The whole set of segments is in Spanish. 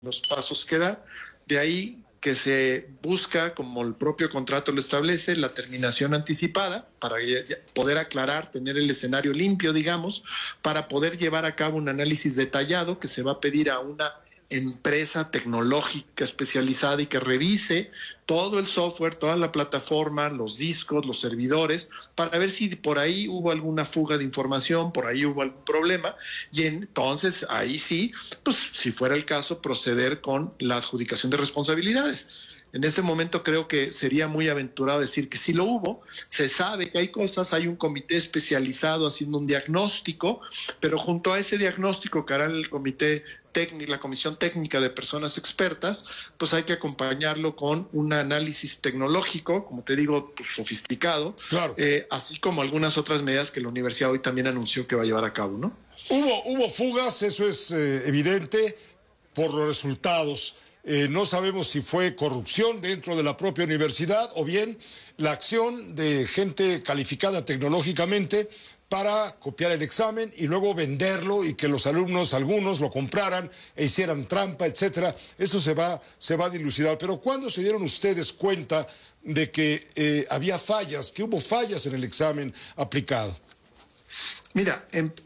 los pasos que da. De ahí que se busca, como el propio contrato lo establece, la terminación anticipada para poder aclarar, tener el escenario limpio, digamos, para poder llevar a cabo un análisis detallado que se va a pedir a una empresa tecnológica especializada y que revise todo el software, toda la plataforma, los discos, los servidores, para ver si por ahí hubo alguna fuga de información, por ahí hubo algún problema, y entonces ahí sí, pues si fuera el caso, proceder con la adjudicación de responsabilidades. En este momento creo que sería muy aventurado decir que sí lo hubo. Se sabe que hay cosas, hay un comité especializado haciendo un diagnóstico, pero junto a ese diagnóstico que hará el comité técnico, la comisión técnica de personas expertas, pues hay que acompañarlo con un análisis tecnológico, como te digo, pues, sofisticado, Claro. así como algunas otras medidas que la universidad hoy también anunció que va a llevar a cabo, ¿no? Hubo fugas, eso es evidente por los resultados. No sabemos si fue corrupción dentro de la propia universidad o bien la acción de gente calificada tecnológicamente para copiar el examen y luego venderlo y que los alumnos, algunos, lo compraran e hicieran trampa, etcétera. Eso se va a dilucidar. Pero ¿cuándo se dieron ustedes cuenta de que había fallas, que hubo fallas en el examen aplicado? Mira,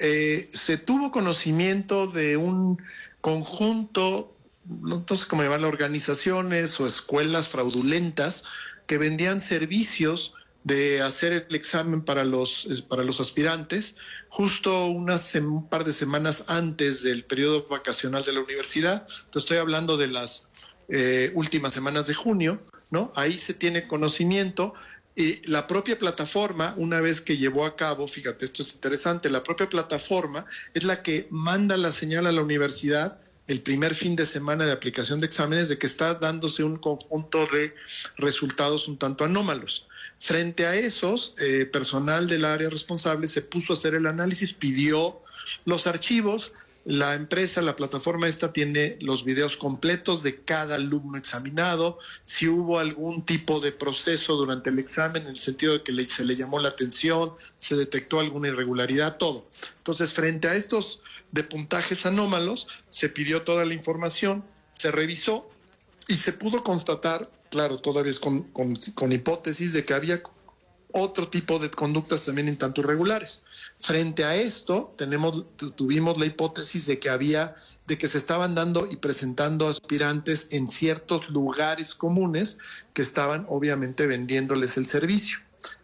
se tuvo conocimiento de un conjunto, no sé cómo llamarlo, organizaciones o escuelas fraudulentas que vendían servicios de hacer el examen para los aspirantes justo un par de semanas antes del periodo vacacional de la universidad. Te estoy hablando de las últimas semanas de junio, ¿no? Ahí se tiene conocimiento. La propia plataforma, una vez que llevó a cabo, fíjate, esto es interesante, la propia plataforma es la que manda la señal a la universidad el primer fin de semana de aplicación de exámenes de que está dándose un conjunto de resultados un tanto anómalos. Frente a esos, personal del área responsable se puso a hacer el análisis, pidió los archivos. La empresa, la plataforma esta tiene los videos completos de cada alumno examinado, si hubo algún tipo de proceso durante el examen, en el sentido de que se le llamó la atención, se detectó alguna irregularidad, todo. Entonces, frente a estos de puntajes anómalos, se pidió toda la información, se revisó y se pudo constatar, claro, todavía es con hipótesis de que había otro tipo de conductas también en tanto irregulares. Frente a esto, tuvimos la hipótesis de que se estaban dando y presentando aspirantes en ciertos lugares comunes que estaban obviamente vendiéndoles el servicio.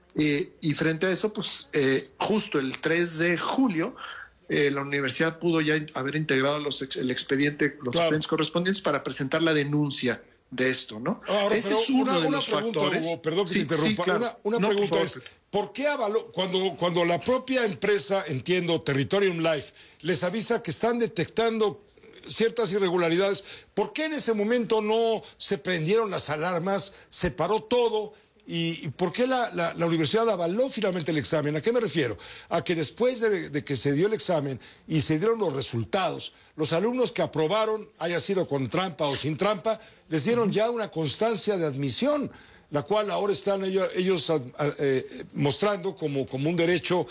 Y frente a eso, pues justo el 3 de julio, la universidad pudo ya haber integrado el expediente, los expedientes correspondientes para presentar la denuncia de esto, ¿no? Ahora, ese es uno de los pregunta, factores. Hugo, perdón que te interrumpa. Sí, claro. Una pregunta es, ¿por qué avaló cuando la propia empresa, entiendo, Territorium Life, les avisa que están detectando ciertas irregularidades, ¿por qué en ese momento no se prendieron las alarmas, se paró todo? ¿Y por qué la universidad avaló finalmente el examen? ¿A qué me refiero? A que después de que se dio el examen y se dieron los resultados, los alumnos que aprobaron, haya sido con trampa o sin trampa, les dieron ya una constancia de admisión, la cual ahora están ellos mostrando como un derecho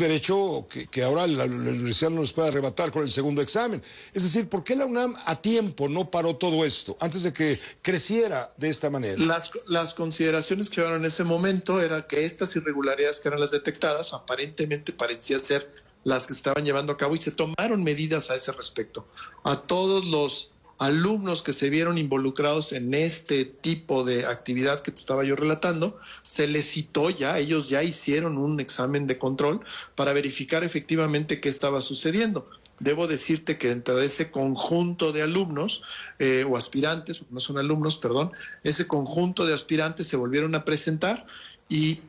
que ahora la universidad no les puede arrebatar con el segundo examen. Es decir, ¿por qué la UNAM a tiempo no paró todo esto antes de que creciera de esta manera? Las consideraciones que llevaron en ese momento era que estas irregularidades que eran las detectadas aparentemente parecían ser las que estaban llevando a cabo y se tomaron medidas a ese respecto. A todos los alumnos que se vieron involucrados en este tipo de actividad que te estaba yo relatando, se les citó ya, ellos ya hicieron un examen de control para verificar efectivamente qué estaba sucediendo. Debo decirte que dentro de ese conjunto de alumnos o aspirantes, no son alumnos, perdón, ese conjunto de aspirantes se volvieron a presentar y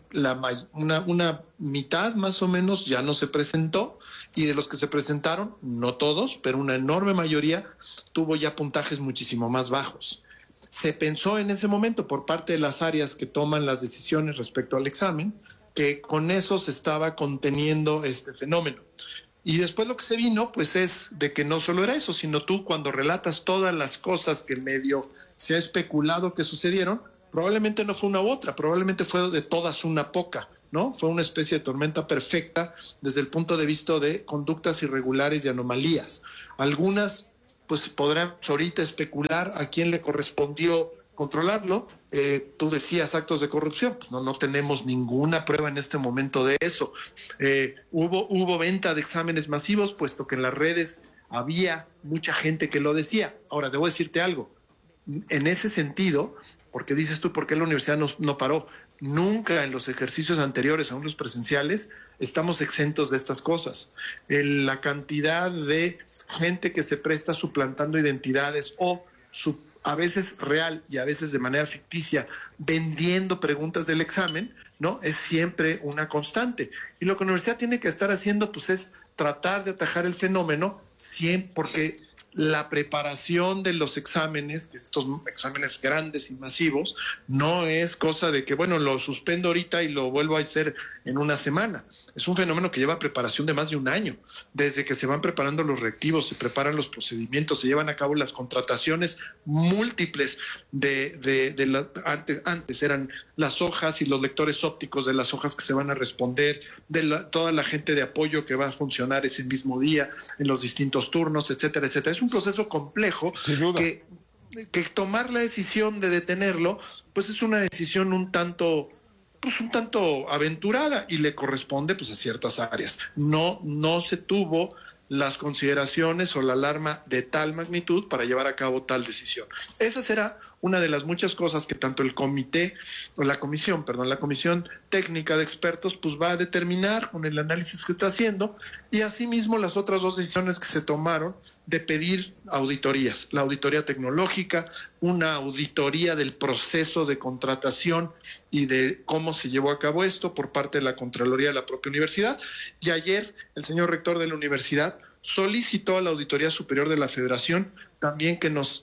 una mitad más o menos ya no se presentó, y de los que se presentaron, no todos, pero una enorme mayoría tuvo ya puntajes muchísimo más bajos. Se pensó en ese momento por parte de las áreas que toman las decisiones respecto al examen que con eso se estaba conteniendo este fenómeno. Y después lo que se vino, pues es de que no solo era eso, sino tú cuando relatas todas las cosas que medio se ha especulado que sucedieron, probablemente no fue una u otra, probablemente fue de todas una poca, ¿no? Fue una especie de tormenta perfecta desde el punto de vista de conductas irregulares y anomalías. Algunas pues podremos ahorita especular a quién le correspondió controlarlo. Tú decías actos de corrupción, pues no tenemos ninguna prueba en este momento de eso. Hubo venta de exámenes masivos, puesto que en las redes había mucha gente que lo decía. Ahora, debo decirte algo, en ese sentido, porque dices tú, ¿por qué la universidad no paró? Nunca en los ejercicios anteriores, aún los presenciales, estamos exentos de estas cosas. La cantidad de gente que se presta suplantando identidades o a veces real y a veces de manera ficticia, vendiendo preguntas del examen, ¿no? Es siempre una constante. Y lo que la universidad tiene que estar haciendo, pues, es tratar de atajar el fenómeno, porque la preparación de los exámenes, estos exámenes grandes y masivos, no es cosa de que, bueno, lo suspendo ahorita y lo vuelvo a hacer en una semana. Es un fenómeno que lleva preparación de más de un año. Desde que se van preparando los reactivos, se preparan los procedimientos, se llevan a cabo las contrataciones múltiples antes eran las hojas y los lectores ópticos de las hojas que se van a responder, toda la gente de apoyo que va a funcionar ese mismo día en los distintos turnos, etcétera, etcétera. Es un proceso complejo que tomar la decisión de detenerlo, pues es una decisión un tanto aventurada y le corresponde, pues, a ciertas áreas. No se tuvo las consideraciones o la alarma de tal magnitud para llevar a cabo tal decisión. Esa será una de las muchas cosas que tanto la comisión técnica de expertos, pues, va a determinar con el análisis que está haciendo, y asimismo las otras dos decisiones que se tomaron de pedir auditorías, la auditoría tecnológica, una auditoría del proceso de contratación y de cómo se llevó a cabo esto por parte de la Contraloría de la propia universidad. Y ayer el señor rector de la universidad solicitó a la Auditoría Superior de la Federación también que nos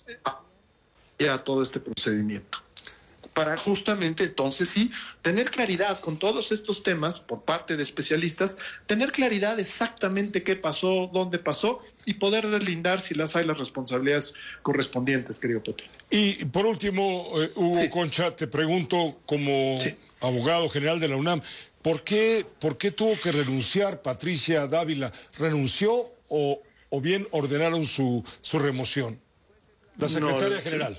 a todo este procedimiento, para justamente entonces sí tener claridad con todos estos temas por parte de especialistas, tener claridad exactamente qué pasó, dónde pasó, y poder deslindar si las hay las responsabilidades correspondientes, querido Pepe. Y por último, Hugo Concha, te pregunto como abogado general de la UNAM, ¿por qué tuvo que renunciar Patricia Dávila? ¿Renunció o bien ordenaron su remoción? La secretaria general.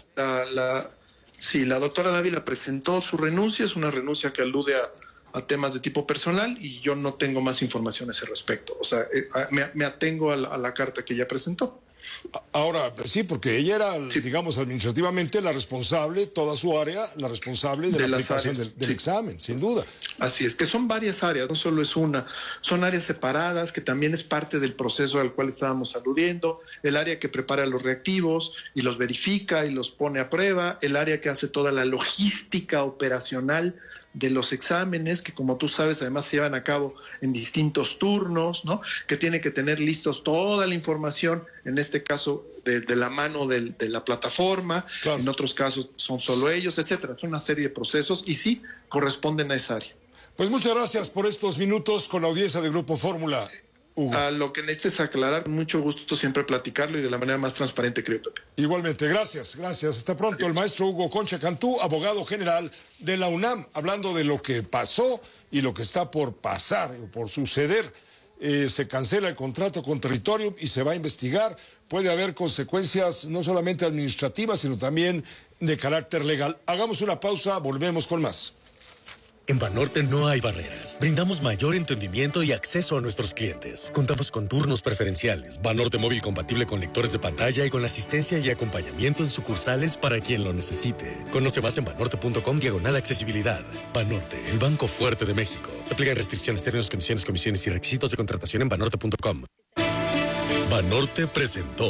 La doctora Dávila presentó su renuncia, es una renuncia que alude a temas de tipo personal, y yo no tengo más información a ese respecto. O sea, me atengo a la carta que ella presentó. Ahora, sí, porque ella era, digamos, administrativamente la responsable, toda su área, la responsable de la aplicación del examen, sin duda. Así es, que son varias áreas, no solo es una, son áreas separadas, que también es parte del proceso al cual estábamos aludiendo, el área que prepara los reactivos y los verifica y los pone a prueba, el área que hace toda la logística operacional de los exámenes, que, como tú sabes, además se llevan a cabo en distintos turnos, ¿no? Que tiene que tener listos toda la información, en este caso de la mano de la plataforma, claro. En otros casos son solo ellos, etcétera. Son una serie de procesos y sí corresponden a esa área. Pues muchas gracias por estos minutos con la audiencia de Grupo Fórmula, Hugo. A lo que necesites aclarar, con mucho gusto siempre platicarlo y de la manera más transparente, creo, Pepe. Igualmente, gracias. Hasta pronto. El maestro Hugo Concha Cantú, abogado general de la UNAM, hablando de lo que pasó y lo que está por pasar, por suceder. Se cancela el contrato con Territorium y se va a investigar. Puede haber consecuencias no solamente administrativas, sino también de carácter legal. Hagamos una pausa, volvemos con más. En Banorte no hay barreras. Brindamos mayor entendimiento y acceso a nuestros clientes. Contamos con turnos preferenciales, Banorte móvil compatible con lectores de pantalla y con asistencia y acompañamiento en sucursales para quien lo necesite. Conoce más en banorte.com/accesibilidad. Banorte, el banco fuerte de México. Aplican restricciones, términos, condiciones, comisiones y requisitos de contratación en banorte.com. Banorte presentó.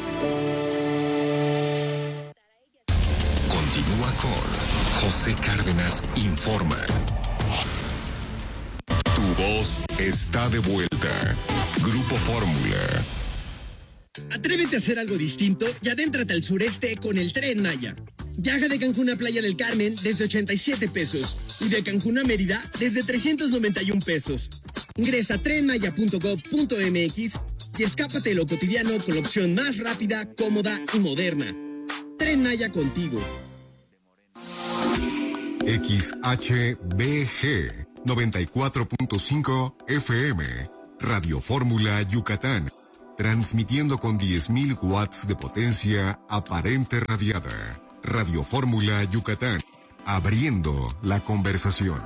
Continúa con José Cárdenas Informa. Tu voz está de vuelta. Grupo Fórmula. Atrévete a hacer algo distinto y adéntrate al sureste con el Tren Maya. Viaja de Cancún a Playa del Carmen desde 87 pesos y de Cancún a Mérida desde 391 pesos. Ingresa a trenmaya.gov.mx y escápate de lo cotidiano con la opción más rápida, cómoda y moderna. Tren Maya contigo. XHBG 94.5 FM Radio Fórmula Yucatán. transmitiendo con 10.000 watts de potencia aparente radiada. Radio Fórmula Yucatán, abriendo la conversación.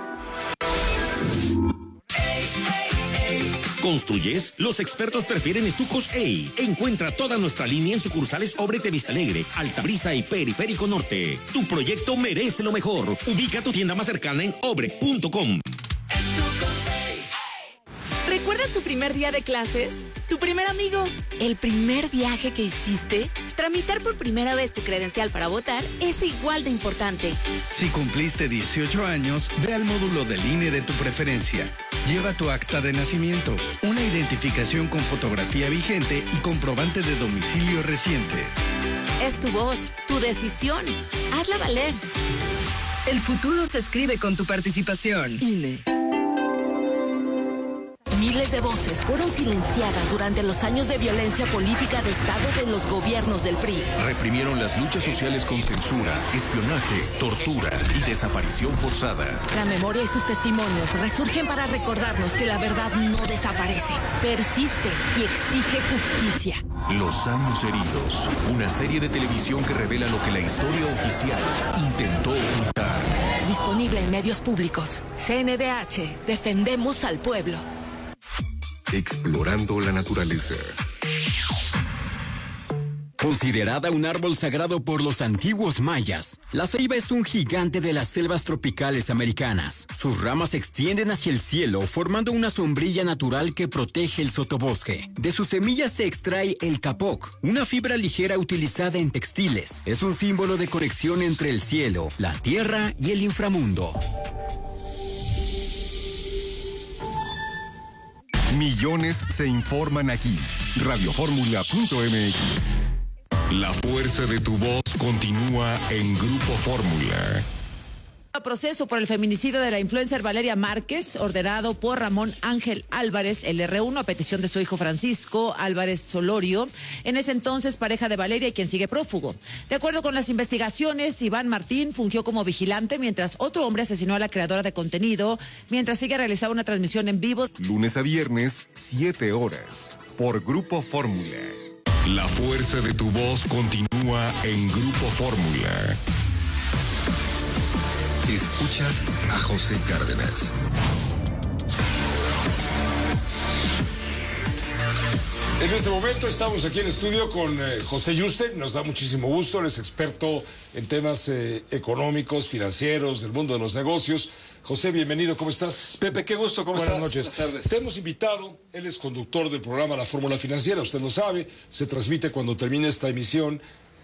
¿Construyes? Los expertos prefieren estucos EI. Encuentra toda nuestra línea en sucursales Obrete Vistalegre, Altabrisa y Periférico Norte. Tu proyecto merece lo mejor. Ubica tu tienda más cercana en obre.com. ¿Recuerdas tu primer día de clases? ¿Tu primer amigo? ¿El primer viaje que hiciste? Tramitar por primera vez tu credencial para votar es igual de importante. Si cumpliste 18 años, ve al módulo del INE de tu preferencia. Lleva tu acta de nacimiento, una identificación con fotografía vigente y comprobante de domicilio reciente. Es tu voz, tu decisión. Hazla valer. El futuro se escribe con tu participación. INE. Miles de voces fueron silenciadas durante los años de violencia política de Estado de los gobiernos del PRI. Reprimieron las luchas sociales con censura, espionaje, tortura y desaparición forzada. La memoria y sus testimonios resurgen para recordarnos que la verdad no desaparece, persiste y exige justicia. Los años heridos, una serie de televisión que revela lo que la historia oficial intentó ocultar. Disponible en medios públicos. CNDH, defendemos al pueblo. Explorando la naturaleza. Considerada un árbol sagrado por los antiguos mayas, la ceiba es un gigante de las selvas tropicales americanas. Sus ramas se extienden hacia el cielo, formando una sombrilla natural que protege el sotobosque. De sus semillas se extrae el capoc, una fibra ligera utilizada en textiles. Es un símbolo de conexión entre el cielo, la tierra y el inframundo. Millones se informan aquí. Radiofórmula.mx. La fuerza de tu voz continúa en Grupo Fórmula. Proceso por el feminicidio de la influencer Valeria Márquez, ordenado por Ramón Ángel Álvarez, el R1, a petición de su hijo Francisco Álvarez Solorio, en ese entonces pareja de Valeria y quien sigue prófugo. De acuerdo con las investigaciones, Iván Martín fungió como vigilante mientras otro hombre asesinó a la creadora de contenido, mientras ella realizaba una transmisión en vivo. Lunes a viernes, 7 horas, por Grupo Fórmula. La fuerza de tu voz continúa en Grupo Fórmula. Escuchas a José Cárdenas. En este momento estamos aquí en estudio con José Yuste. Nos da muchísimo gusto, él es experto en temas económicos, financieros, del mundo de los negocios. José, bienvenido, ¿cómo estás? Pepe, qué gusto, ¿cómo estás? Buenas noches. Buenas tardes. Te hemos invitado, él es conductor del programa La Fórmula Financiera, usted lo sabe, se transmite cuando termine esta emisión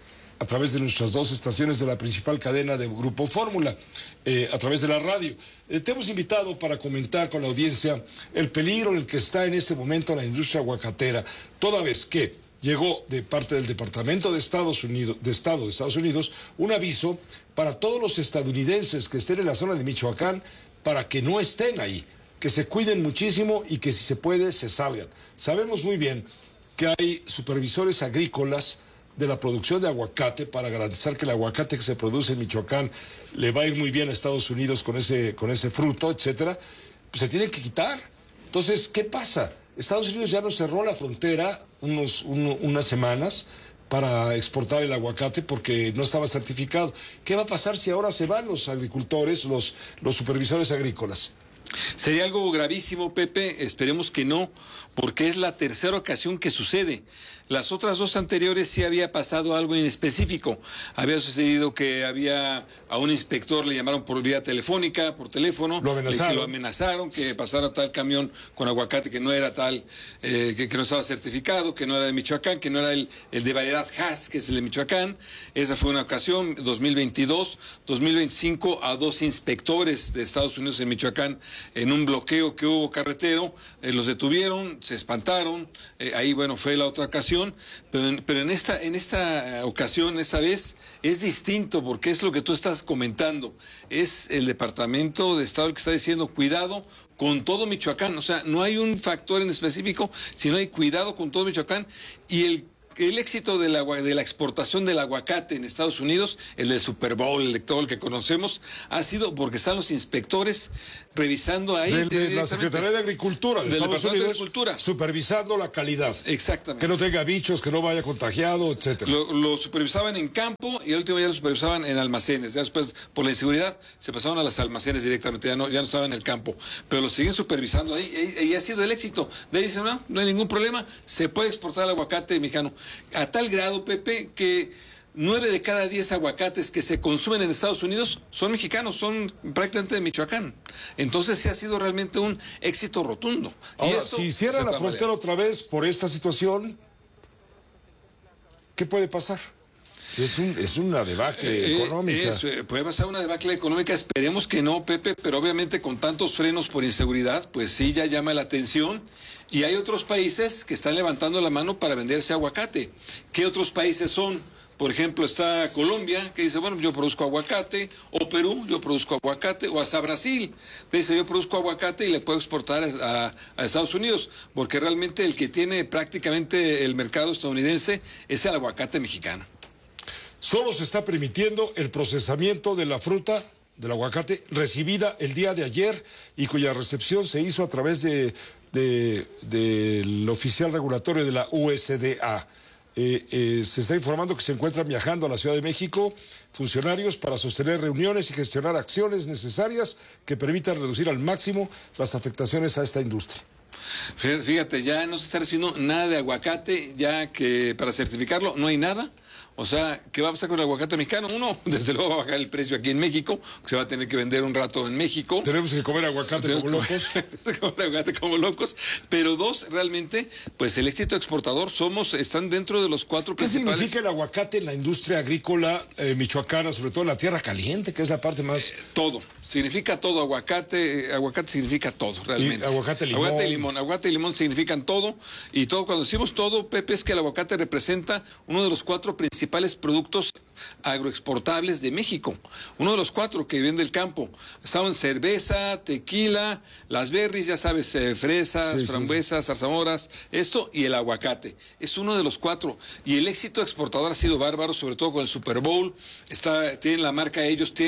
a través de nuestras dos estaciones de la principal cadena de Grupo Fórmula, a través de la radio. Te hemos invitado para comentar con la audiencia el peligro en el que está en este momento la industria aguacatera, toda vez que llegó de parte del Departamento de Estado de Estados Unidos un aviso para todos los estadounidenses que estén en la zona de Michoacán para que no estén ahí, que se cuiden muchísimo y que si se puede se salgan. Sabemos muy bien que hay supervisores agrícolas de la producción de aguacate para garantizar que el aguacate que se produce en Michoacán le va a ir muy bien a Estados Unidos con ese fruto, etcétera, pues se tienen que quitar. Entonces, ¿qué pasa? Estados Unidos ya nos cerró la frontera unas semanas para exportar el aguacate porque no estaba certificado. ¿Qué va a pasar si ahora se van los agricultores, los supervisores agrícolas? Sería algo gravísimo, Pepe, esperemos que no, porque es la tercera ocasión que sucede. Las otras dos anteriores sí había pasado algo en específico. Había sucedido que a un inspector le llamaron por vía telefónica, por teléfono. Lo amenazaron, que pasara tal camión con aguacate que no era tal, que no estaba certificado, que no era de Michoacán, que no era el de variedad Hass, que es el de Michoacán. Esa fue una ocasión, 2022. 2025, a dos inspectores de Estados Unidos en Michoacán, en un bloqueo que hubo carretero, los detuvieron, se espantaron, ahí bueno, fue la otra ocasión. Pero en esta ocasión, esta vez, es distinto porque es lo que tú estás comentando. Es el Departamento de Estado el que está diciendo cuidado con todo Michoacán. O sea, no hay un factor en específico, sino hay cuidado con todo Michoacán. Y el el éxito de la exportación del aguacate en Estados Unidos, el del Super Bowl, el de todo el que conocemos, ha sido porque están los inspectores revisando ahí. De la Secretaría de Agricultura de Estados Unidos, supervisando la calidad. Exactamente. Que no tenga bichos, que no vaya contagiado, etcétera. Lo supervisaban en campo y el último día lo supervisaban en almacenes. Ya después, por la inseguridad, se pasaron a los almacenes directamente, ya no estaban en el campo. Pero lo siguen supervisando ahí y ha sido el éxito. De ahí dicen, no hay ningún problema, se puede exportar el aguacate mexicano. A tal grado, Pepe, que 9 de cada 10 aguacates que se consumen en Estados Unidos son mexicanos, son prácticamente de Michoacán. Entonces sí ha sido realmente un éxito rotundo. Ahora, si cierran la frontera otra vez por esta situación, ¿qué puede pasar? Es una debacle económica. Puede pasar una debacle económica, esperemos que no, Pepe, pero obviamente con tantos frenos por inseguridad, pues sí ya llama la atención. Y hay otros países que están levantando la mano para venderse aguacate. ¿Qué otros países son? Por ejemplo, está Colombia, que dice, bueno, yo produzco aguacate, o Perú, yo produzco aguacate, o hasta Brasil, que dice, yo produzco aguacate y le puedo exportar a Estados Unidos, porque realmente el que tiene prácticamente el mercado estadounidense es el aguacate mexicano. Solo se está permitiendo el procesamiento de la fruta, del aguacate, recibida el día de ayer y cuya recepción se hizo a través del oficial regulatorio de la USDA. Se está informando que se encuentran viajando a la Ciudad de México funcionarios para sostener reuniones y gestionar acciones necesarias que permitan reducir al máximo las afectaciones a esta industria. Fíjate, ya no se está recibiendo nada de aguacate, ya que para certificarlo no hay nada. O sea, ¿qué va a pasar con el aguacate mexicano? Uno, desde luego va a bajar el precio aquí en México, se va a tener que vender un rato en México. Tenemos que comer aguacate como locos. Comer aguacate como locos. Pero dos, realmente, pues el éxito exportador están dentro de los 4 principales. ¿Qué significa el aguacate en la industria agrícola michoacana, sobre todo en la tierra caliente, que es la parte más... Todo. Significa todo, aguacate significa todo, realmente. Y aguacate limón. Aguacate y limón significan todo. Y todo, cuando decimos todo, Pepe, es que el aguacate representa uno de los 4 principales productos agroexportables de México. Uno de los 4 que vienen del campo. Estaban cerveza, tequila, las berries, ya sabes, fresas, frambuesas, zarzamoras, esto y el aguacate. Es uno de los 4. Y el éxito exportador ha sido bárbaro, sobre todo con el Super Bowl. Tienen la marca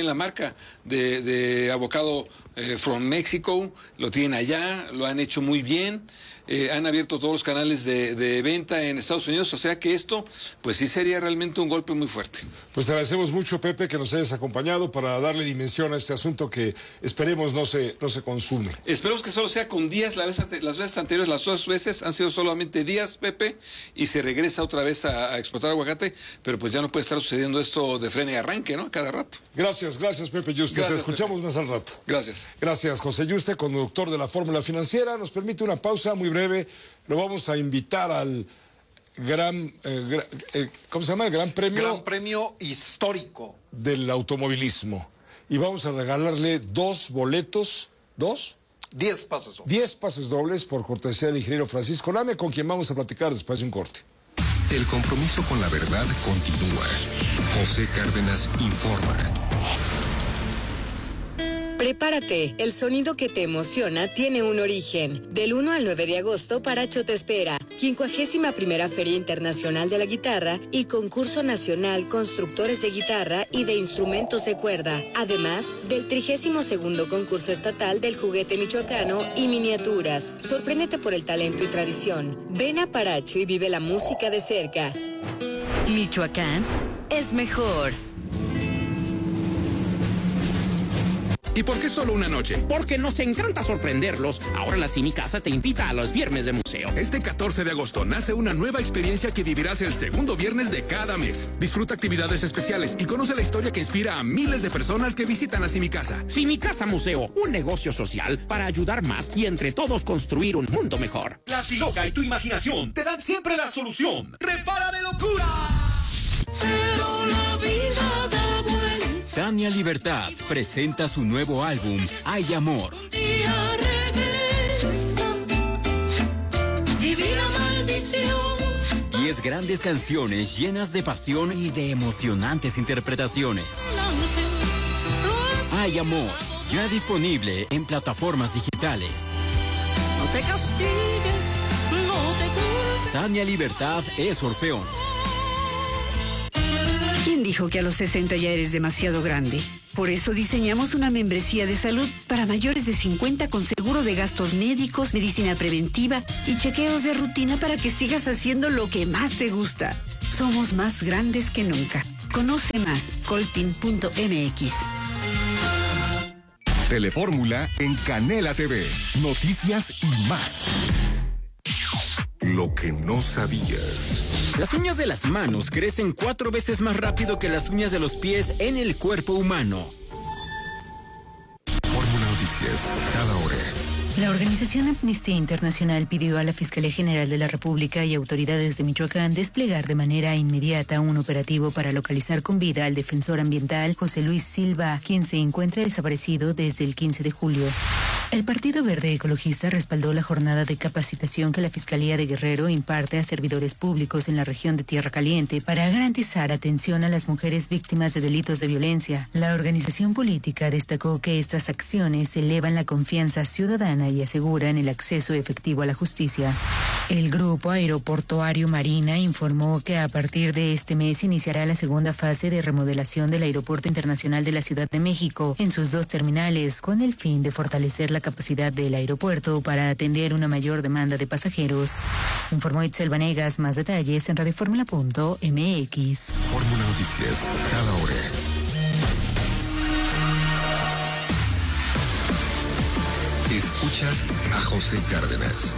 de avocado from Mexico, lo tienen allá, lo han hecho muy bien, han abierto todos los canales de venta en Estados Unidos, o sea que esto, pues sí sería realmente un golpe muy fuerte. Pues te agradecemos mucho, Pepe, que nos hayas acompañado para darle dimensión a este asunto que esperemos no se consume. Esperemos que solo sea con días, las veces anteriores, las 2 veces han sido solamente días, Pepe, y se regresa otra vez a exportar aguacate, pero pues ya no puede estar sucediendo esto de freno y arranque, ¿no? Cada rato. Gracias, Pepe Yuste, te escuchamos Pepe. Más al rato. Gracias. Gracias, José Yuste, conductor de la Fórmula Financiera. Nos permite una pausa muy breve. Lo vamos a invitar al ¿cómo se llama? El Gran Premio histórico del automovilismo. Y vamos a regalarle 2 boletos, 10 pases dobles. 10 pases dobles por cortesía del ingeniero Francisco Lame, con quien vamos a platicar después de un corte. El compromiso con la verdad continúa. José Cárdenas informa. Prepárate, el sonido que te emociona tiene un origen. Del 1 al 9 de agosto, Paracho te espera. 51ª Feria Internacional de la Guitarra y Concurso Nacional Constructores de Guitarra y de Instrumentos de Cuerda. Además del 32º Concurso Estatal del Juguete Michoacano y Miniaturas. Sorpréndete por el talento y tradición. Ven a Paracho y vive la música de cerca. Michoacán es mejor. ¿Y por qué solo una noche? Porque nos encanta sorprenderlos. Ahora la Cinicasa te invita a los viernes de museo. Este 14 de agosto nace una nueva experiencia que vivirás el segundo viernes de cada mes. Disfruta actividades especiales y conoce la historia que inspira a miles de personas que visitan la Cinicasa. Cinicasa Museo, un negocio social para ayudar más y entre todos construir un mundo mejor. La Siloca y tu imaginación te dan siempre la solución. ¡Repara de locura! Pero la vida da vuelta. Tania Libertad presenta su nuevo álbum, Hay Amor. Un día regresa, divina maldición. 10 grandes canciones llenas de pasión y de emocionantes interpretaciones. Hay Amor, ya disponible en plataformas digitales. No te castigues, no te culpes. Tania Libertad es Orfeón. ¿Quién dijo que a los 60 ya eres demasiado grande? Por eso diseñamos una membresía de salud para mayores de 50 con seguro de gastos médicos, medicina preventiva y chequeos de rutina para que sigas haciendo lo que más te gusta. Somos más grandes que nunca. Conoce más, coltin.mx. Telefórmula en Canela TV. Noticias y más. Lo que no sabías. Las uñas de las manos crecen 4 veces más rápido que las uñas de los pies en el cuerpo humano. Fórmula Noticias, cada hora. La organización Amnistía Internacional pidió a la Fiscalía General de la República y autoridades de Michoacán desplegar de manera inmediata un operativo para localizar con vida al defensor ambiental José Luis Silva, quien se encuentra desaparecido desde el 15 de julio. El Partido Verde Ecologista respaldó la jornada de capacitación que la Fiscalía de Guerrero imparte a servidores públicos en la región de Tierra Caliente para garantizar atención a las mujeres víctimas de delitos de violencia. La organización política destacó que estas acciones elevan la confianza ciudadana y aseguran el acceso efectivo a la justicia. El Grupo Aeroportuario Marina informó que a partir de este mes iniciará la segunda fase de remodelación del Aeropuerto Internacional de la Ciudad de México en sus 2 terminales, con el fin de fortalecer la capacidad del aeropuerto para atender una mayor demanda de pasajeros. Informó Itzel Vanegas. Más detalles en radioformula.mx. Fórmula Noticias, cada hora. Escuchas a José Cárdenas.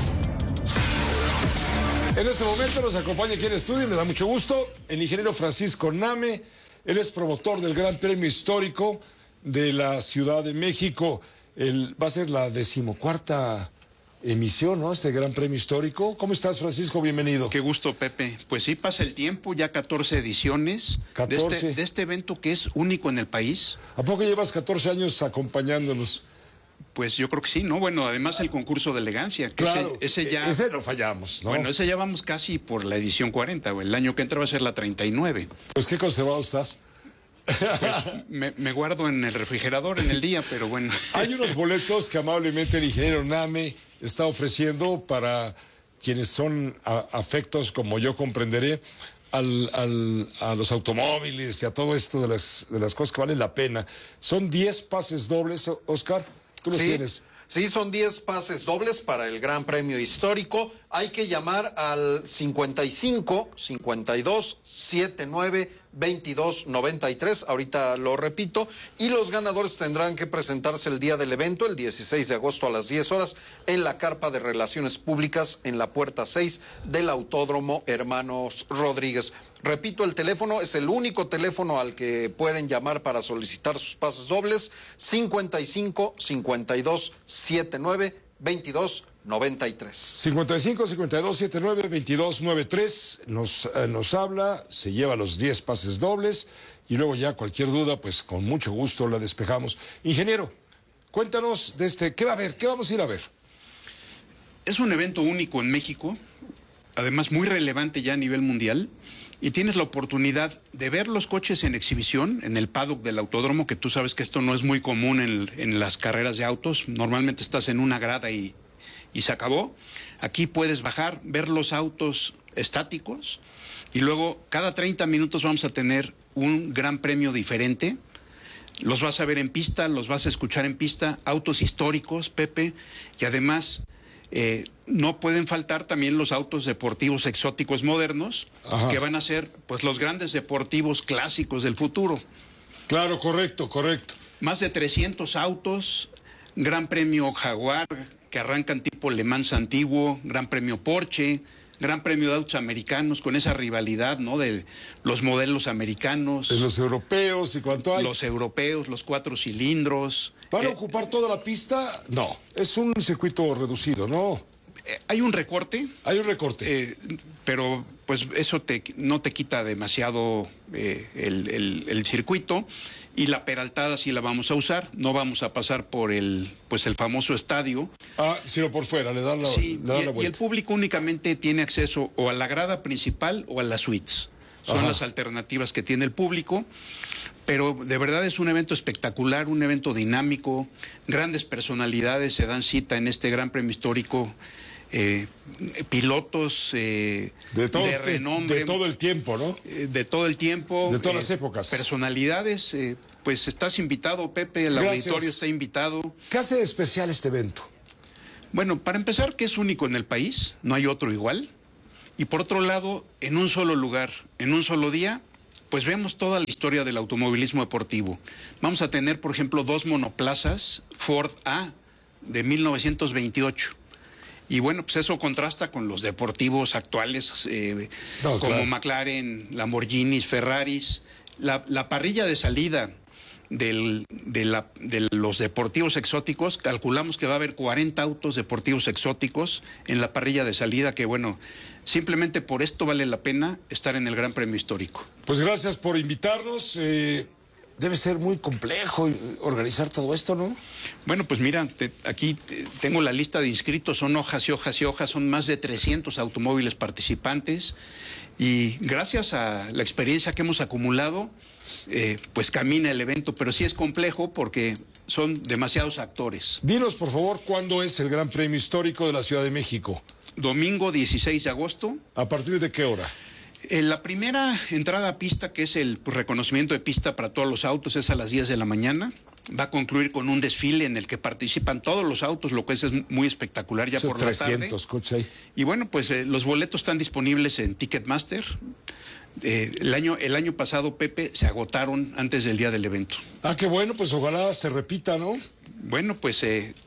En este momento nos acompaña aquí en el estudio y me da mucho gusto el ingeniero Francisco Name. Él es promotor del Gran Premio Histórico de la Ciudad de México. Va a ser la 14ª emisión, ¿no? Este Gran Premio Histórico. ¿Cómo estás, Francisco? Bienvenido. Qué gusto, Pepe. Pues sí, pasa el tiempo, ya 14 ediciones 14. De este evento que es único en el país. ¿A poco llevas 14 años acompañándonos? Pues yo creo que sí, ¿no? Bueno, además el concurso de elegancia. Que claro, ese lo fallamos, ¿no? Bueno, ese ya vamos casi por la edición 40, o el año que entra va a ser la 39. Pues qué conservado estás. Pues me guardo en el refrigerador en el día, pero bueno. Hay unos boletos que amablemente el ingeniero Name está ofreciendo para quienes son afectos, como yo comprenderé, a los automóviles y a todo esto de las cosas que valen la pena. Son 10 pases dobles, Oscar. ¿Tú los tienes? Sí, son 10 pases dobles para el Gran Premio Histórico. Hay que llamar al 55 52 79 22 93. Ahorita lo repito. Y los ganadores tendrán que presentarse el día del evento, el 16 de agosto a las 10 horas, en la carpa de Relaciones Públicas, en la puerta 6 del Autódromo Hermanos Rodríguez. Repito, el teléfono es el único teléfono al que pueden llamar para solicitar sus pases dobles: 55 52 79 22 93. 55 52 79 22 93. Nos habla, se lleva los 10 pases dobles y luego ya cualquier duda, pues con mucho gusto la despejamos. Ingeniero, cuéntanos de este, ¿qué va a haber? ¿Qué vamos a ir a ver? Es un evento único en México, además muy relevante ya a nivel mundial. Y tienes la oportunidad de ver los coches en exhibición en el paddock del autódromo, que tú sabes que esto no es muy común en las carreras de autos. Normalmente estás en una grada y se acabó. Aquí puedes bajar, ver los autos estáticos y luego cada 30 minutos vamos a tener un gran premio diferente. Los vas a ver en pista, los vas a escuchar en pista, autos históricos, Pepe, y además no pueden faltar también los autos deportivos exóticos modernos. Ajá. Que van a ser pues los grandes deportivos clásicos del futuro. Claro, correcto. Más de 300 autos, Gran Premio Jaguar, que arrancan tipo Le Mans antiguo, Gran Premio Porsche, Gran Premio de autos americanos, con esa rivalidad, ¿no? De los modelos americanos. De los europeos y cuánto hay. Los europeos, los 4 cilindros. ¿Para ocupar toda la pista? No, es un circuito reducido, ¿no? Hay un recorte. Hay un recorte. Pero pues eso no te quita demasiado el circuito. Y la peraltada sí la vamos a usar, no vamos a pasar por el famoso estadio. Sino por fuera, le dan la vuelta. Y el público únicamente tiene acceso o a la grada principal o a las suites. Son las alternativas que tiene el público. Pero de verdad es un evento espectacular, un evento dinámico. Grandes personalidades se dan cita en este Gran Premio Histórico. pilotos de renombre. De todo el tiempo, ¿no? De todo el tiempo. De todas las épocas. Personalidades. Pues estás invitado, Pepe, el auditorio está invitado. ¿Qué hace de especial este evento? Bueno, para empezar, que es único en el país, no hay otro igual. Y por otro lado, en un solo lugar, en un solo día, pues vemos toda la historia del automovilismo deportivo. Vamos a tener, por ejemplo, 2 monoplazas Ford A de 1928. Y bueno, pues eso contrasta con los deportivos actuales, como claro, McLaren, Lamborghinis, Ferraris. La parrilla de salida de los deportivos exóticos, calculamos que va a haber 40 autos deportivos exóticos en la parrilla de salida, que bueno, simplemente por esto vale la pena estar en el Gran Premio Histórico. Pues gracias por invitarnos. Debe ser muy complejo organizar todo esto, ¿no? Bueno, pues mira, aquí tengo la lista de inscritos, son hojas y hojas y hojas, son más de 300 automóviles participantes y gracias a la experiencia que hemos acumulado, pues camina el evento, pero sí es complejo porque son demasiados actores. Dinos, por favor, ¿cuándo es el Gran Premio Histórico de la Ciudad de México? Domingo 16 de agosto. ¿A partir de qué hora? La primera entrada a pista, que es el reconocimiento de pista para todos los autos, es a las 10 de la mañana. Va a concluir con un desfile en el que participan todos los autos, lo que es muy espectacular ya por la tarde. 300 coches ahí. Y bueno, pues los boletos están disponibles en Ticketmaster. El año pasado, Pepe, se agotaron antes del día del evento. Ah, qué bueno, pues ojalá se repita, ¿no? Bueno, pues...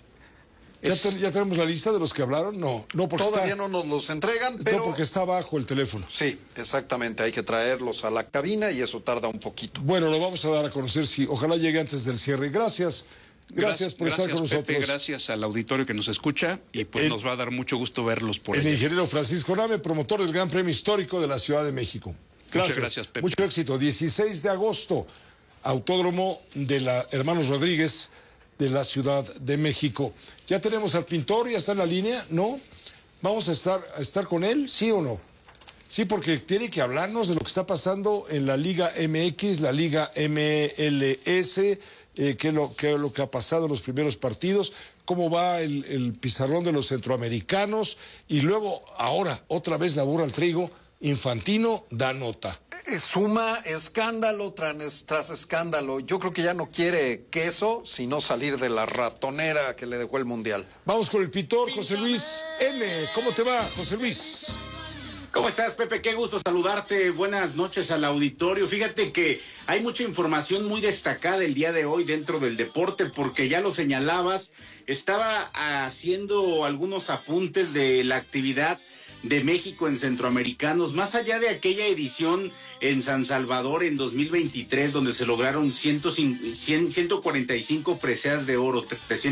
¿Ya tenemos la lista de los que hablaron? No, porque todavía no nos los entregan, pero... No, porque está abajo el teléfono. Sí, exactamente, hay que traerlos a la cabina y eso tarda un poquito. Bueno, lo vamos a dar a conocer, sí, ojalá llegue antes del cierre. Gracias por estar con nosotros. Pepe, gracias al auditorio que nos escucha y pues nos va a dar mucho gusto verlos por ahí. El ingeniero Francisco Name, promotor del Gran Premio Histórico de la Ciudad de México. Muchas gracias, Pepe. Mucho éxito. 16 de agosto, Autódromo de la Hermanos Rodríguez de la Ciudad de México. ¿Ya tenemos al pintor? ¿Ya está en la línea? ¿No? ¿Vamos a estar con él? ¿Sí o no? Sí, porque tiene que hablarnos de lo que está pasando en la Liga MX, la Liga MLS, qué es lo que ha pasado en los primeros partidos, cómo va el pizarrón de los centroamericanos, y luego, ahora, otra vez la burra al trigo, Infantino da nota. Suma escándalo tras escándalo. Yo creo que ya no quiere queso, sino salir de la ratonera que le dejó el Mundial. Vamos con el pintor José Luis N. ¿Cómo te va, José Luis? ¿Cómo estás, Pepe? Qué gusto saludarte. Buenas noches al auditorio. Fíjate que hay mucha información muy destacada el día de hoy dentro del deporte, porque ya lo señalabas, estaba haciendo algunos apuntes de la actividad de México en Centroamericanos, más allá de aquella edición en San Salvador en 2023, donde se lograron 145 preseas de oro,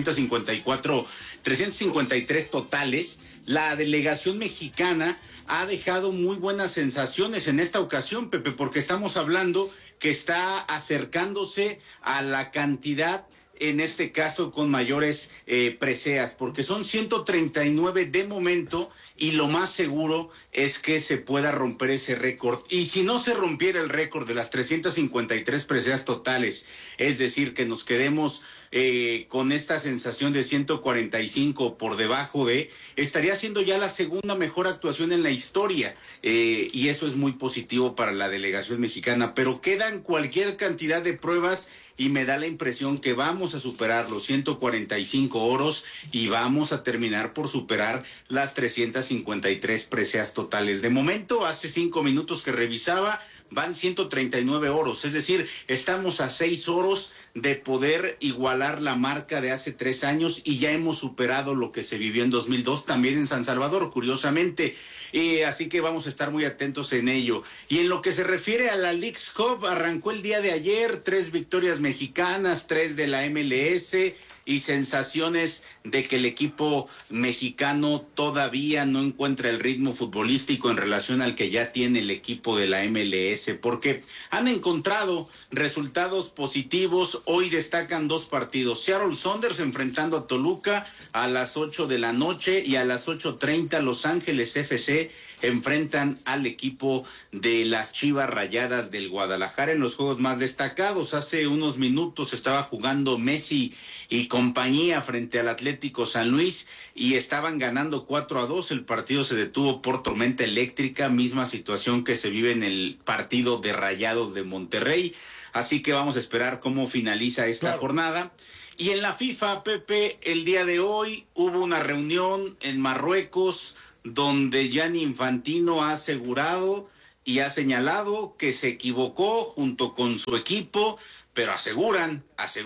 353 totales. La delegación mexicana ha dejado muy buenas sensaciones en esta ocasión, Pepe, porque estamos hablando que está acercándose a la cantidad, en este caso con mayores preseas, porque son 139 de momento, y lo más seguro es que se pueda romper ese récord. Y si no se rompiera el récord de las 353 preseas totales, es decir, que nos quedemos con esta sensación de 145 por debajo de, estaría siendo ya la segunda mejor actuación en la historia, y eso es muy positivo para la delegación mexicana, pero quedan cualquier cantidad de pruebas y me da la impresión que vamos a superar los 145 oros y vamos a terminar por superar las 353 preseas totales. De momento, hace 5 minutos que revisaba, van 139 oros, es decir, estamos a 6 oros de poder igualar la marca de hace 3 años, y ya hemos superado lo que se vivió en 2002 también en San Salvador, curiosamente, así que vamos a estar muy atentos en ello. Y en lo que se refiere a la Leagues Cup, arrancó el día de ayer, 3 victorias mexicanas, 3 de la MLS, y sensaciones de que el equipo mexicano todavía no encuentra el ritmo futbolístico en relación al que ya tiene el equipo de la MLS, porque han encontrado resultados positivos. Hoy destacan 2 partidos: Seattle Sounders enfrentando a Toluca a las 8 de la noche, y a las 8:30 Los Ángeles FC enfrentan al equipo de las Chivas Rayadas del Guadalajara. En los juegos más destacados, hace unos minutos estaba jugando Messi y con compañía frente al Atlético San Luis y estaban ganando 4-2. El partido se detuvo por tormenta eléctrica, misma situación que se vive en el partido de Rayados de Monterrey. Así que vamos a esperar cómo finaliza esta jornada. Y en la FIFA, Pepe, el día de hoy hubo una reunión en Marruecos donde Gianni Infantino ha asegurado y ha señalado que se equivocó junto con su equipo, pero aseguran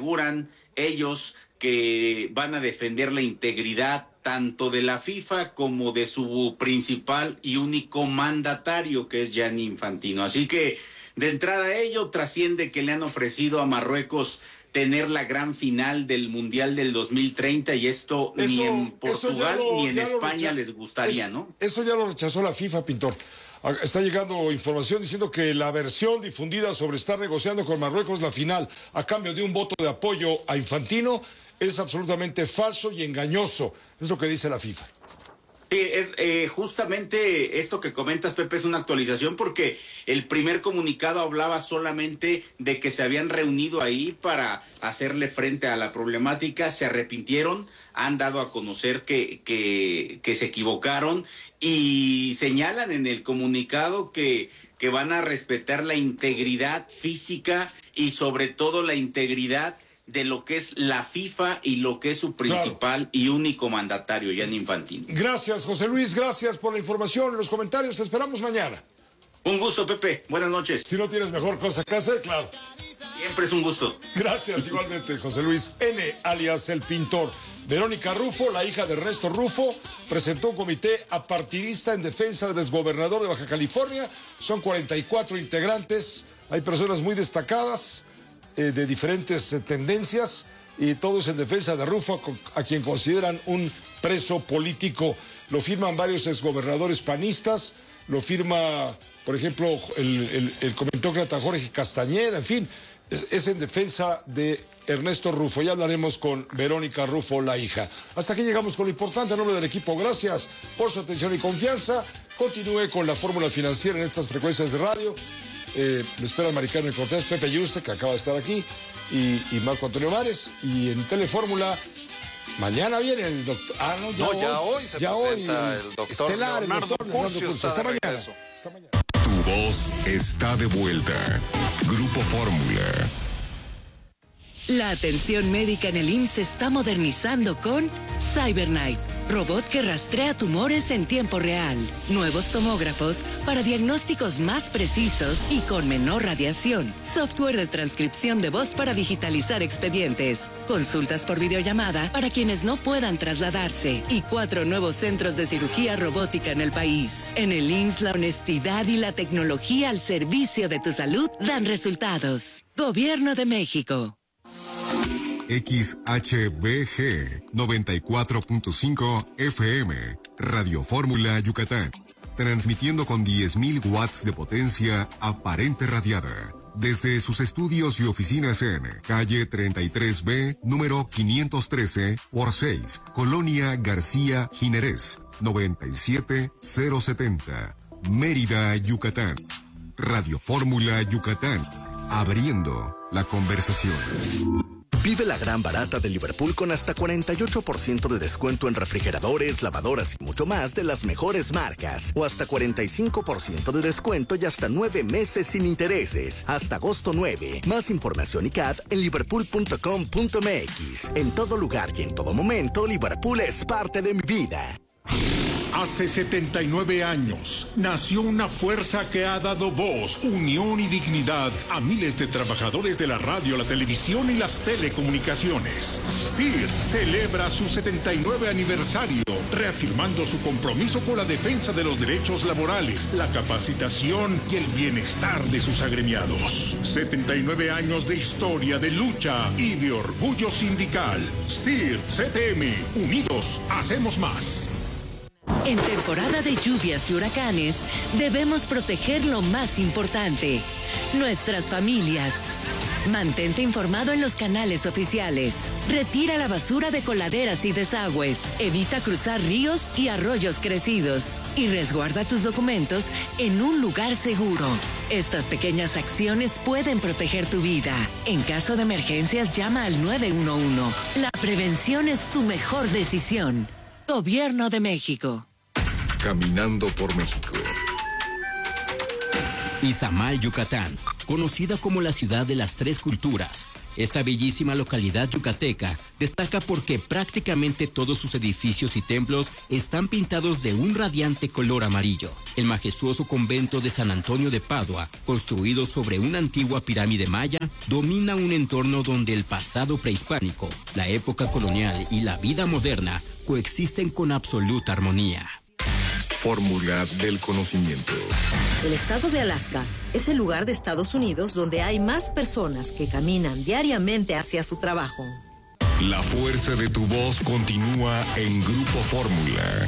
ellos que van a defender la integridad tanto de la FIFA como de su principal y único mandatario, que es Gianni Infantino. Así que de entrada a ello trasciende que le han ofrecido a Marruecos tener la gran final del Mundial del 2030 y esto ni en Portugal ni en España les gustaría, ¿no? Eso ya lo rechazó la FIFA, Pintor. Está llegando información diciendo que la versión difundida sobre estar negociando con Marruecos la final a cambio de un voto de apoyo a Infantino es absolutamente falso y engañoso. Es lo que dice la FIFA. Sí, justamente esto que comentas, Pepe, es una actualización porque el primer comunicado hablaba solamente de que se habían reunido ahí para hacerle frente a la problemática, se arrepintieron, han dado a conocer que se equivocaron y señalan en el comunicado que van a respetar la integridad física y sobre todo la integridad de lo que es la FIFA y lo que es su principal y único mandatario, Gianni Infantino. Gracias, José Luis, gracias por la información, los comentarios, te esperamos mañana. Un gusto, Pepe, buenas noches. Si no tienes mejor cosa que hacer, claro. Siempre es un gusto. Gracias, igualmente, José Luis N., alias El Pintor. Verónica Rufo, la hija de Ernesto Rufo, presentó un comité apartidista en defensa del exgobernador de Baja California. Son 44 integrantes, hay personas muy destacadas, de diferentes tendencias, y todos en defensa de Rufo, a quien consideran un preso político. Lo firman varios exgobernadores panistas, lo firma, por ejemplo, el comentócrata Jorge Castañeda, en fin, es en defensa de Ernesto Rufo. Ya hablaremos con Verónica Rufo, la hija. Hasta aquí llegamos con lo importante. En nombre del equipo, gracias por su atención y confianza. Continúe con la fórmula financiera en estas frecuencias de radio. Me esperan Mari Carmen Cortés, Pepe Yuste, que acaba de estar aquí, y Marco Antonio Mares. Y en Telefórmula, mañana viene el doctor. Ya hoy se presenta el doctor Leonardo Curcio. Hasta mañana. Tu voz está de vuelta. Grupo Fórmula. La atención médica en el IMSS se está modernizando con CyberKnife, robot que rastrea tumores en tiempo real. Nuevos tomógrafos para diagnósticos más precisos y con menor radiación. Software de transcripción de voz para digitalizar expedientes. Consultas por videollamada para quienes no puedan trasladarse. Y 4 nuevos centros de cirugía robótica en el país. En el IMSS, la honestidad y la tecnología al servicio de tu salud dan resultados. Gobierno de México. XHBG 94.5 FM, Radio Fórmula Yucatán, transmitiendo con 10.000 watts de potencia aparente radiada, desde sus estudios y oficinas en calle 33B, número 513 por 6, Colonia García Jiménez, 97070, Mérida, Yucatán. Radio Fórmula Yucatán, abriendo la conversación. Vive la gran barata de Liverpool con hasta 48% de descuento en refrigeradores, lavadoras y mucho más de las mejores marcas. O hasta 45% de descuento y hasta 9 meses sin intereses. Hasta agosto 9. Más información y CAD en liverpool.com.mx. En todo lugar y en todo momento, Liverpool es parte de mi vida. Hace 79 años nació una fuerza que ha dado voz, unión y dignidad a miles de trabajadores de la radio, la televisión y las telecomunicaciones. SPIR celebra su 79 aniversario, reafirmando su compromiso con la defensa de los derechos laborales, la capacitación y el bienestar de sus agremiados. 79 años de historia, de lucha y de orgullo sindical. SPIR CTM, unidos hacemos más. En temporada de lluvias y huracanes, debemos proteger lo más importante, nuestras familias. Mantente informado en los canales oficiales. Retira la basura de coladeras y desagües. Evita cruzar ríos y arroyos crecidos. Y resguarda tus documentos en un lugar seguro. Estas pequeñas acciones pueden proteger tu vida. En caso de emergencias, llama al 911. La prevención es tu mejor decisión. Gobierno de México. Caminando por México. Izamal, Yucatán, conocida como la ciudad de las tres culturas. Esta bellísima localidad yucateca destaca porque prácticamente todos sus edificios y templos están pintados de un radiante color amarillo. El majestuoso convento de San Antonio de Padua, construido sobre una antigua pirámide maya, domina un entorno donde el pasado prehispánico, la época colonial y la vida moderna coexisten con absoluta armonía. Fórmula del conocimiento. El estado de Alaska es el lugar de Estados Unidos donde hay más personas que caminan diariamente hacia su trabajo. La fuerza de tu voz continúa en Grupo Fórmula.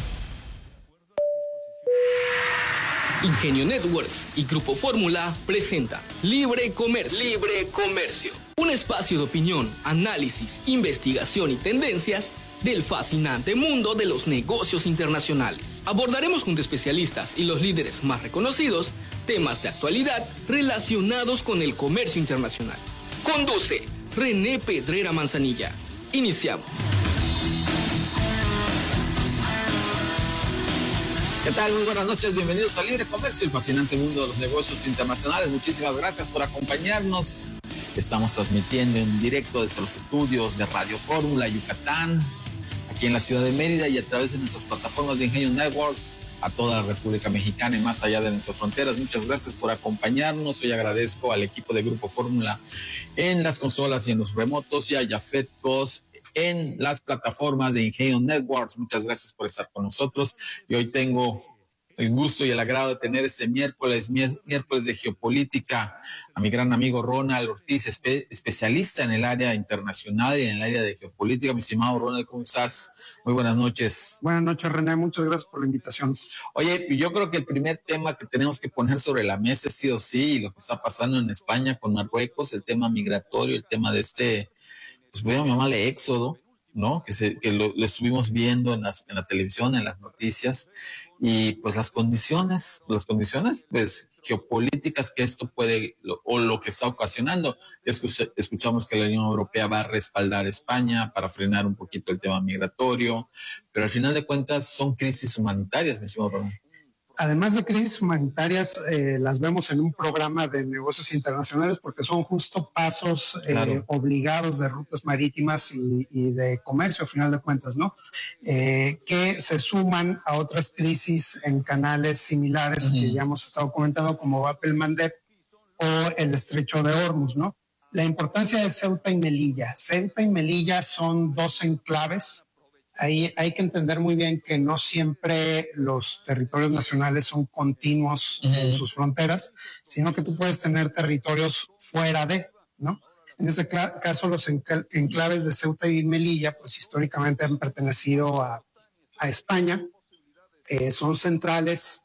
Ingenio Networks y Grupo Fórmula presenta Libre Comercio. Libre Comercio. Un espacio de opinión, análisis, investigación y tendencias del fascinante mundo de los negocios internacionales. Abordaremos junto a especialistas y los líderes más reconocidos temas de actualidad relacionados con el comercio internacional. Conduce René Pedrera Manzanilla. Iniciamos. ¿Qué tal? Muy buenas noches, bienvenidos a Libre Comercio, el fascinante mundo de los negocios internacionales. Muchísimas gracias por acompañarnos. Estamos transmitiendo en directo desde los estudios de Radio Fórmula Yucatán, aquí en la ciudad de Mérida, y a través de nuestras plataformas de Ingenio Networks a toda la República Mexicana y más allá de nuestras fronteras. Muchas gracias por acompañarnos. Hoy agradezco al equipo de Grupo Fórmula en las consolas y en los remotos, y a Jafet Cos en las plataformas de Ingenio Networks. Muchas gracias por estar con nosotros. Y hoy tengo el gusto y el agrado de tener este miércoles de geopolítica a mi gran amigo Ronald Ortiz, especialista en el área internacional y en el área de geopolítica. Mi estimado Ronald, ¿cómo estás? Muy buenas noches. Buenas noches, René. Muchas gracias por la invitación. Oye, yo creo que el primer tema que tenemos que poner sobre la mesa es sí o sí lo que está pasando en España con Marruecos, el tema migratorio, el tema de pues voy a llamarle éxodo, ¿no? Que lo estuvimos viendo en la televisión, en las noticias, y pues las condiciones pues geopolíticas que esto puede, o lo que está ocasionando. Escuchamos que la Unión Europea va a respaldar a España para frenar un poquito el tema migratorio, pero al final de cuentas son crisis humanitarias, mi estimado Ronald. Además de crisis humanitarias, las vemos en un programa de negocios internacionales porque son justo pasos obligados de rutas marítimas y de comercio, a final de cuentas, ¿no? Que se suman a otras crisis en canales similares que ya hemos estado comentando, como Bab el Mandeb o el Estrecho de Hormuz, ¿no? La importancia de Ceuta y Melilla. Ceuta y Melilla son dos enclaves. Ahí hay que entender muy bien que no siempre los territorios nacionales son continuos en sus fronteras, sino que tú puedes tener territorios fuera de, ¿no? En este caso, los enclaves de Ceuta y Melilla, pues históricamente han pertenecido a España, son centrales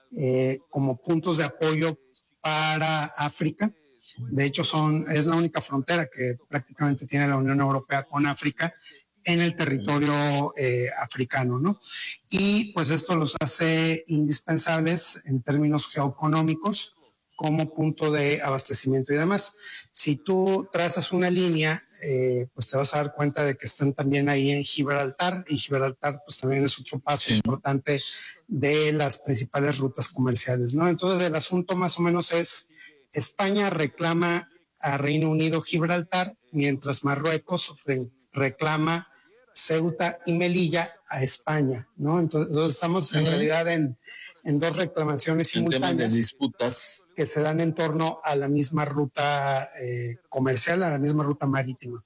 como puntos de apoyo para África. De hecho, es la única frontera que prácticamente tiene la Unión Europea con África en el territorio africano, ¿no? Y pues esto los hace indispensables en términos geoeconómicos como punto de abastecimiento y demás. Si tú trazas una línea, pues te vas a dar cuenta de que están también ahí en Gibraltar, y Gibraltar pues también es otro paso importante de las principales rutas comerciales, ¿no? Entonces el asunto más o menos es: España reclama a Reino Unido Gibraltar, mientras Marruecos reclama Ceuta y Melilla a España, ¿no? Entonces estamos en realidad en dos reclamaciones simultáneas, temas de disputas que se dan en torno a la misma ruta comercial, a la misma ruta marítima.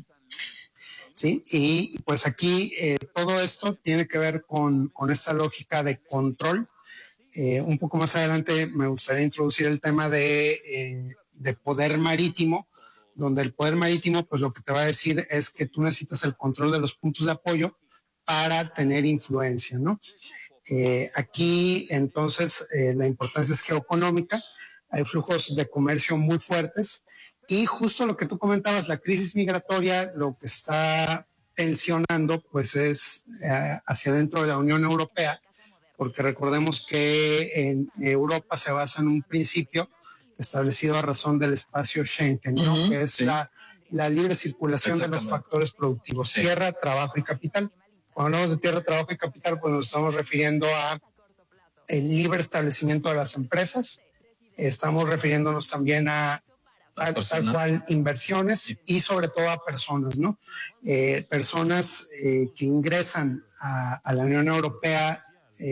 ¿Sí? Y pues aquí todo esto tiene que ver con esta lógica de control. Un poco más adelante me gustaría introducir el tema de poder marítimo, donde el poder marítimo pues lo que te va a decir es que tú necesitas el control de los puntos de apoyo para tener influencia, ¿no? Aquí entonces la importancia es geoeconómica, hay flujos de comercio muy fuertes Y justo lo que tú comentabas, la crisis migratoria, lo que está tensionando, pues es hacia dentro de la Unión Europea, porque recordemos que en Europa se basa en un principio establecido a razón del espacio Schengen, ¿no? Que es la libre circulación de los factores productivos, tierra, trabajo y capital. Cuando hablamos de tierra, trabajo y capital, pues nos estamos refiriendo a el libre establecimiento de las empresas, estamos refiriéndonos también a tal cual inversiones y sobre todo a personas, ¿no? Personas que ingresan a la Unión Europea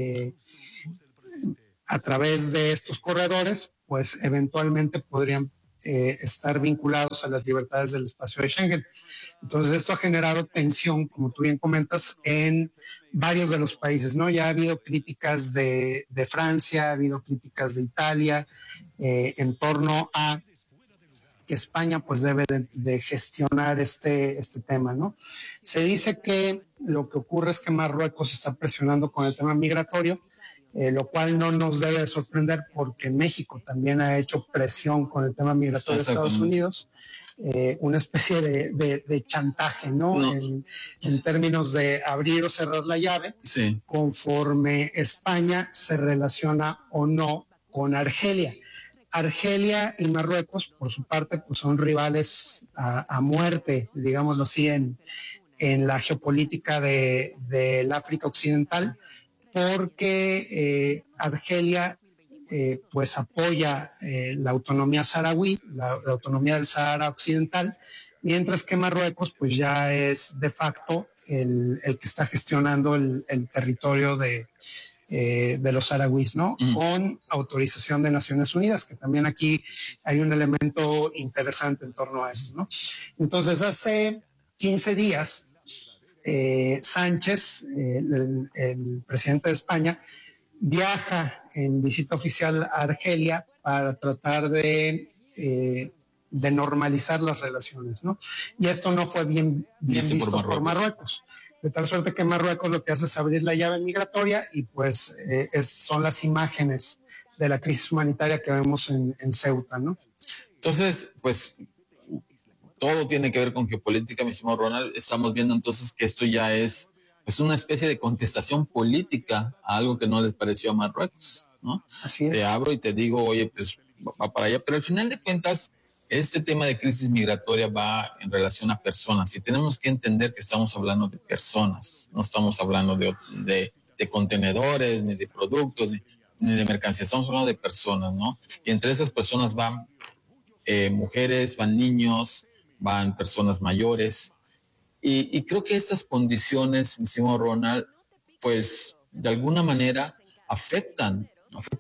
a través de estos corredores, pues eventualmente podrían estar vinculados a las libertades del espacio de Schengen. Entonces esto ha generado tensión, como tú bien comentas, en varios de los países, ¿no? Ya ha habido críticas de Francia, ha habido críticas de Italia en torno a que España pues debe de gestionar este tema, ¿no? Se dice que lo que ocurre es que Marruecos está presionando con el tema migratorio, lo cual no nos debe sorprender porque México también ha hecho presión con el tema migratorio de Estados Unidos, una especie de chantaje, ¿no? En términos de abrir o cerrar la llave, conforme España se relaciona o no con Argelia. Argelia y Marruecos, por su parte, pues son rivales a muerte, digámoslo así, en la geopolítica del África Occidental, porque Argelia pues apoya la autonomía saharaui, la autonomía del Sahara Occidental, mientras que Marruecos pues ya es de facto el que está gestionando el territorio de los saharauis, ¿no? Con autorización de Naciones Unidas, que también aquí hay un elemento interesante en torno a esto, ¿no? Entonces, hace 15 días, Sánchez, el presidente de España, viaja en visita oficial a Argelia para tratar de normalizar las relaciones, ¿no? Y esto no fue bien visto por Marruecos. De tal suerte que Marruecos lo que hace es abrir la llave migratoria y pues son las imágenes de la crisis humanitaria que vemos en Ceuta, ¿no? Entonces, pues todo tiene que ver con geopolítica, mi estimado Ronald. Estamos viendo entonces que esto ya es pues una especie de contestación política a algo que no les pareció a Marruecos, ¿no? Así es. Te abro y te digo, oye, pues va para allá, pero al final de cuentas este tema de crisis migratoria va en relación a personas y tenemos que entender que estamos hablando de personas, no estamos hablando de contenedores, ni de productos, ni de mercancías, estamos hablando de personas, ¿no? Y entre esas personas van mujeres, van niños, van personas mayores y creo que estas condiciones, mi estimado Ronald, pues de alguna manera afectan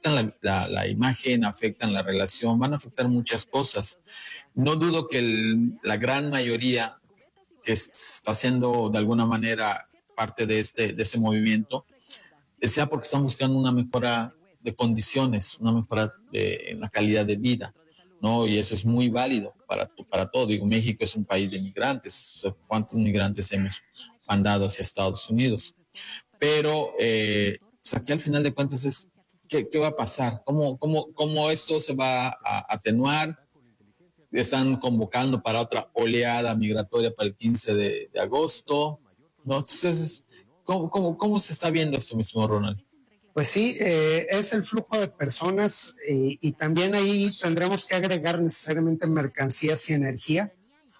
la imagen, afectan la relación, van a afectar muchas cosas. No dudo que la gran mayoría que está haciendo de alguna manera parte de este movimiento sea porque están buscando una mejora de condiciones, una mejora en la calidad de vida, ¿no? Y eso es muy válido para todo. Digo, México es un país de migrantes. ¿Cuántos migrantes hemos mandado hacia Estados Unidos? Pero aquí al final de cuentas es ¿qué va a pasar? ¿Cómo esto se va a atenuar? Están convocando para otra oleada migratoria para el 15 de agosto, ¿no? Entonces, ¿cómo se está viendo esto mismo, Ronald? Pues sí, es el flujo de personas y también ahí tendremos que agregar necesariamente mercancías y energía.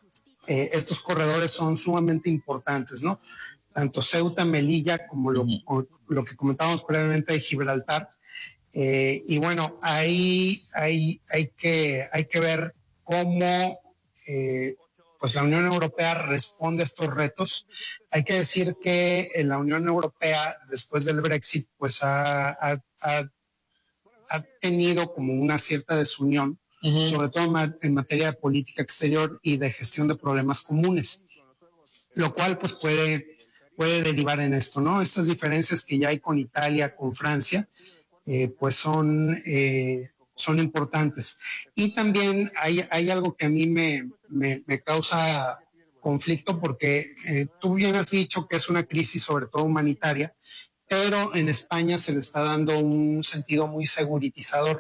Estos corredores son sumamente importantes, ¿no? Tanto Ceuta, Melilla, como lo que comentábamos previamente de Gibraltar. Y bueno, ahí hay que ver cómo pues la Unión Europea responde a estos retos. Hay que decir que la Unión Europea, después del Brexit, pues ha tenido como una cierta desunión, sobre todo en materia de política exterior y de gestión de problemas comunes, lo cual pues puede derivar en esto, ¿no? Estas diferencias que ya hay con Italia, con Francia, pues son importantes. Y también hay algo que a mí me causa conflicto porque tú bien has dicho que es una crisis sobre todo humanitaria, pero en España se le está dando un sentido muy seguritizador.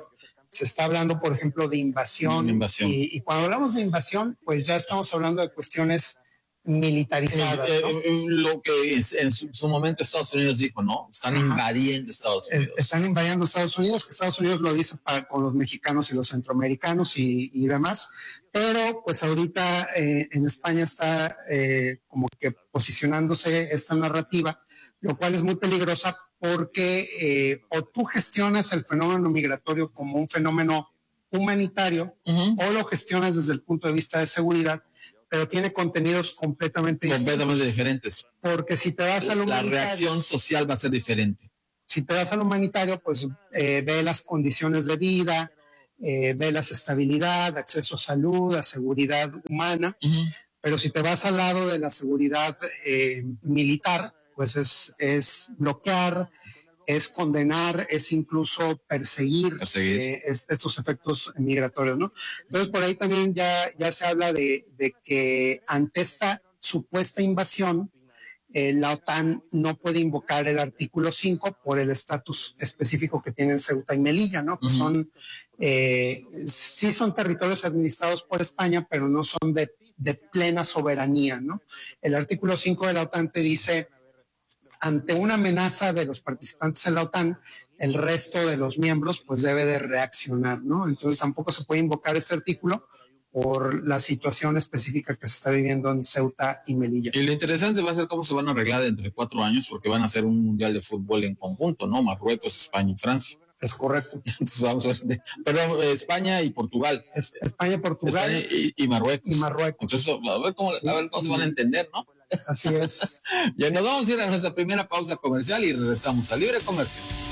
se está hablando, por ejemplo, de invasión. Y cuando hablamos de invasión, pues ya estamos hablando de cuestiones militarizadas, ¿no? Lo que en su momento Estados Unidos dijo, ¿no? Están invadiendo Estados Unidos. Están invadiendo Estados Unidos, que Estados Unidos lo dice con los mexicanos y los centroamericanos y demás, pero pues ahorita en España está como que posicionándose esta narrativa, lo cual es muy peligrosa porque o tú gestionas el fenómeno migratorio como un fenómeno humanitario o lo gestionas desde el punto de vista de seguridad, pero tiene contenidos completamente diferentes. Porque si te vas a lo humanitario, la reacción social va a ser diferente. Si te vas a lo humanitario, pues ve las condiciones de vida, ve la estabilidad, acceso a salud, a seguridad humana, pero si te vas al lado de la seguridad militar, pues es bloquear, es condenar, es incluso perseguir. Estos efectos migratorios, ¿no? Entonces, por ahí también ya se habla de que ante esta supuesta invasión, la OTAN no puede invocar el artículo 5 por el estatus específico que tienen Ceuta y Melilla, ¿no? Que son, sí son territorios administrados por España, pero no son de plena soberanía, ¿no? El artículo 5 de la OTAN te dice, ante una amenaza de los participantes en la OTAN, el resto de los miembros pues debe de reaccionar, ¿no? Entonces tampoco se puede invocar este artículo por la situación específica que se está viviendo en Ceuta y Melilla. Y lo interesante va a ser cómo se van a arreglar dentro de 4 años, porque van a hacer un mundial de fútbol en conjunto, ¿no? Marruecos, España y Francia. Es correcto. Entonces vamos a ver, perdón, España y Portugal. España, Portugal. España y Marruecos. Entonces a ver cómo se van a entender, ¿no? Así es. Ya nos vamos a ir a nuestra primera pausa comercial y regresamos a Libre Comercio.